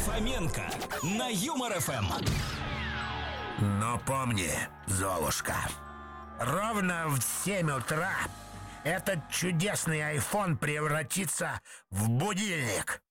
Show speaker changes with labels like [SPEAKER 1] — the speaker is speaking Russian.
[SPEAKER 1] Фоменко на Юмор ФМ.
[SPEAKER 2] Но помни, Золушка, ровно в 7 утра этот чудесный айфон превратится в будильник.